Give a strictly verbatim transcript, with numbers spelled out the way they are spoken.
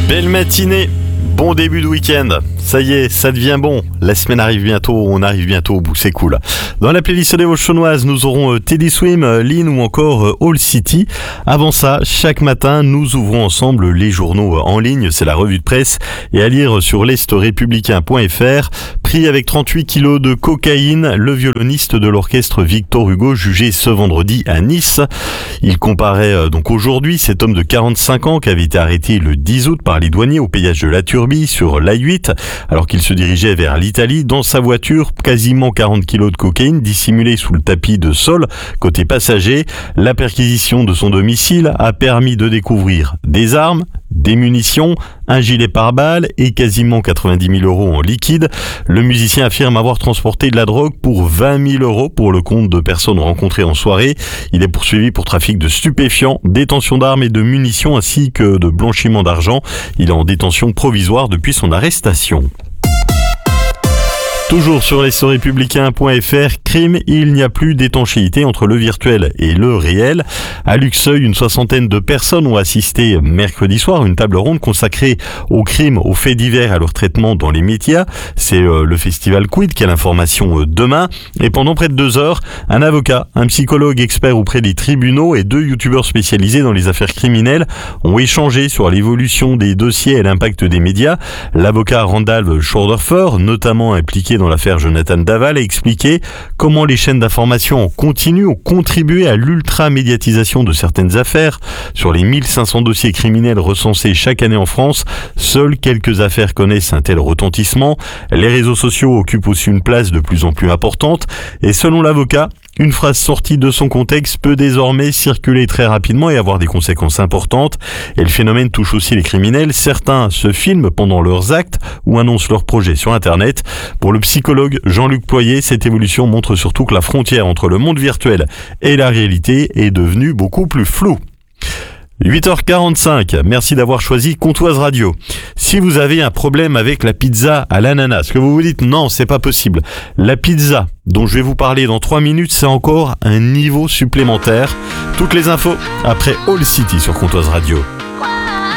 Belle matinée, bon début de week-end. Ça y est, ça devient bon. La semaine arrive bientôt, on arrive bientôt au bout, c'est cool. Dans la playlist des Vauchonnoises, nous aurons euh, Teddy Swim, euh, Lynn ou encore euh, All City. Avant ça, chaque matin, nous ouvrons ensemble les journaux euh, en ligne. C'est la revue de presse et à lire sur l'est républicain point f r. Pris avec trente-huit kilos de cocaïne, le violoniste de l'orchestre Victor Hugo jugé ce vendredi à Nice. Il comparait euh, donc aujourd'hui cet homme de quarante-cinq ans qui avait été arrêté le dix août par les douaniers au péage de la Turbie sur l'A huit. Alors qu'il se dirigeait vers l'Italie, dans sa voiture, quasiment quarante kilos de cocaïne dissimulée sous le tapis de sol. Côté passager, la perquisition de son domicile a permis de découvrir des armes, des munitions, un gilet pare-balles et quasiment quatre-vingt-dix mille euros en liquide. Le musicien affirme avoir transporté de la drogue pour vingt mille euros pour le compte de personnes rencontrées en soirée. Il est poursuivi pour trafic de stupéfiants, détention d'armes et de munitions ainsi que de blanchiment d'argent. Il est en détention provisoire depuis son arrestation. Toujours sur l'est républicain point f r, crime, il n'y a plus d'étanchéité entre le virtuel et le réel. À Luxeuil, une soixantaine de personnes ont assisté mercredi soir à une table ronde consacrée aux crimes, aux faits divers, à leur traitement dans les médias. C'est euh, le festival Quid qui a l'information euh, demain. Et pendant près de deux heures, un avocat, un psychologue expert auprès des tribunaux et deux youtubeurs spécialisés dans les affaires criminelles ont échangé sur l'évolution des dossiers et l'impact des médias. L'avocat Randall Schorderfer, notamment impliqué dans l'affaire Jonathan Daval, a expliqué comment les chaînes d'information en continu ont contribué à l'ultra-médiatisation de certaines affaires. Sur les mille cinq cents dossiers criminels recensés chaque année en France, seules quelques affaires connaissent un tel retentissement. Les réseaux sociaux occupent aussi une place de plus en plus importante et selon l'avocat, une phrase sortie de son contexte peut désormais circuler très rapidement et avoir des conséquences importantes. Et le phénomène touche aussi les criminels. Certains se filment pendant leurs actes ou annoncent leurs projets sur Internet. Pour le psychologue Jean-Luc Ployer, cette évolution montre surtout que la frontière entre le monde virtuel et la réalité est devenue beaucoup plus floue. huit heures quarante-cinq, merci d'avoir choisi Comtoise Radio. Si vous avez un problème avec la pizza à l'ananas, que vous vous dites non, c'est pas possible, la pizza dont je vais vous parler dans trois minutes, c'est encore un niveau supplémentaire. Toutes les infos après All City sur Comtoise Radio.